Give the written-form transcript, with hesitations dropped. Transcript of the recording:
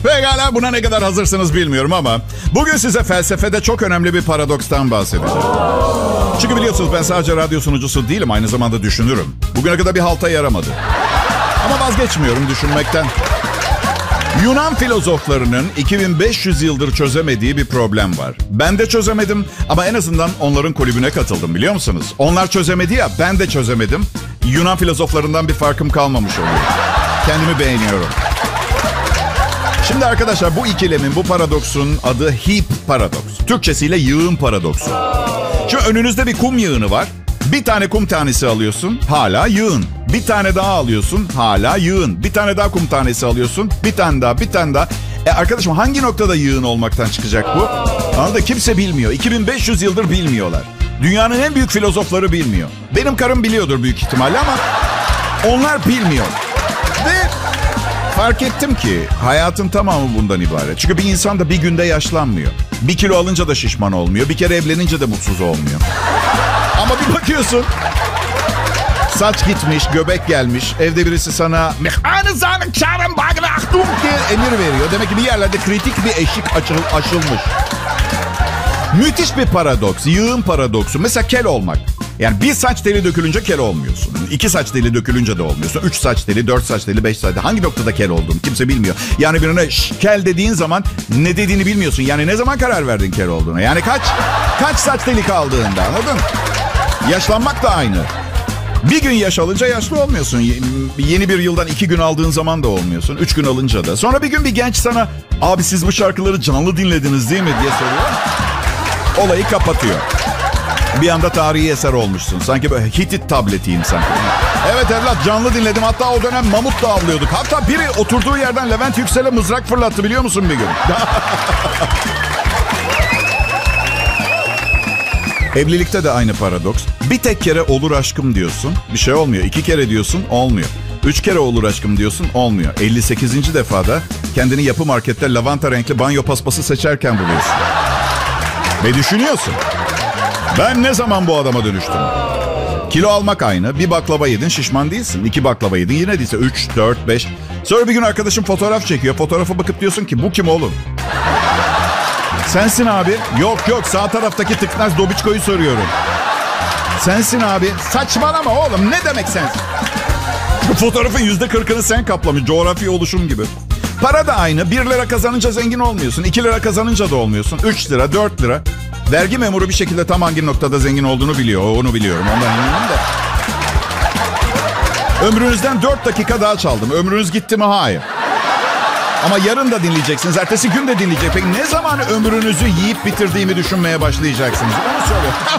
Pekala, buna ne kadar hazırsınız bilmiyorum ama bugün size felsefede çok önemli bir paradokstan bahsedeceğim. Çünkü biliyorsunuz ben sadece radyo sunucusu değilim, aynı zamanda düşünürüm. Bugüne kadar bir halta yaramadı. Ama vazgeçmiyorum düşünmekten. Yunan filozoflarının 2500 yıldır çözemediği bir problem var. Ben de çözemedim ama en azından onların kulübüne katıldım, biliyor musunuz? Onlar çözemedi ya, ben de çözemedim. Yunan filozoflarından bir farkım kalmamış oluyor. Kendimi beğeniyorum. Şimdi arkadaşlar, bu ikilemin, bu paradoksun adı heap paradoks. Türkçesiyle yığın paradoksu. Şimdi önünüzde bir kum yığını var. Bir tane kum tanesi alıyorsun, hala yığın. Bir tane daha alıyorsun, hala yığın. Bir tane daha kum tanesi alıyorsun, bir tane daha, bir tane daha. Arkadaşım, hangi noktada yığın olmaktan çıkacak bu? Anladın, kimse bilmiyor. 2500 yıldır bilmiyorlar. Dünyanın en büyük filozofları bilmiyor. Benim karım biliyordur büyük ihtimalle ama onlar bilmiyor. Ve fark ettim ki hayatın tamamı bundan ibaret. Çünkü bir insan da bir günde yaşlanmıyor. Bir kilo alınca da şişman olmuyor. Bir kere evlenince de mutsuz olmuyor. Ama bir bakıyorsun, saç gitmiş, göbek gelmiş. Evde birisi sana diye emir veriyor. Demek ki bir yerlerde kritik bir eşik aşılmış. Müthiş bir paradoks, yığın paradoksu. Mesela kel olmak. Yani bir saç teli dökülünce kel olmuyorsun. 2 saç teli dökülünce de olmuyorsun. 3 saç teli, 4 saç teli, 5 saç teli. Hangi noktada kel oldun? Kimse bilmiyor. Yani birine kel dediğin zaman ne dediğini bilmiyorsun. Yani ne zaman karar verdin kel olduğuna? Yani kaç saç teli kaldığında, anladın? Yaşlanmak da aynı. Bir gün yaş alınca yaşlı olmuyorsun. Yeni bir yıldan 2 gün aldığın zaman da olmuyorsun. 3 gün alınca da. Sonra bir gün bir genç sana, abi siz bu şarkıları canlı dinlediniz değil mi diye soruyor. Olayı kapatıyor. Bir anda tarihi eser olmuşsun. Sanki böyle Hitit tabletiyim sanki. Evet evlat, canlı dinledim. Hatta o dönem mamut da avlıyorduk. Hatta biri oturduğu yerden Levent Yüksel'e mızrak fırlattı, biliyor musun bir gün? Evlilikte de aynı paradoks. Bir tek kere olur aşkım diyorsun, bir şey olmuyor. 2 kere diyorsun, olmuyor. 3 kere olur aşkım diyorsun, olmuyor. 58. defada kendini yapı markette lavanta renkli banyo paspası seçerken buluyorsun. Ve düşünüyorsun, ben ne zaman bu adama dönüştüm? Kilo almak aynı. Bir baklava yedin, şişman değilsin. 2 baklava yedin, yine değilse 3, 4, 5. Sonra bir gün arkadaşım fotoğraf çekiyor. Fotoğrafa bakıp diyorsun ki, bu kim oğlum? Sensin abi. Yok sağ taraftaki tıknaz Dobiçko'yu soruyorum. Sensin abi. Saçmalama oğlum, ne demek sensin? Fotoğrafın %40'ını sen kaplamış, coğrafi oluşum gibi. Para da aynı. 1 lira kazanınca zengin olmuyorsun. 2 lira kazanınca da olmuyorsun. 3 lira, 4 lira. Vergi memuru bir şekilde tam hangi noktada zengin olduğunu biliyor. Onu biliyorum. Ondan eminim de. Ömrünüzden 4 dakika daha çaldım. Ömrünüz gitti mi? Hayır. Ama yarın da dinleyeceksiniz. Ertesi gün de dinleyecek. Peki ne zaman ömrünüzü yiyip bitirdiğimi düşünmeye başlayacaksınız? Onu söyle.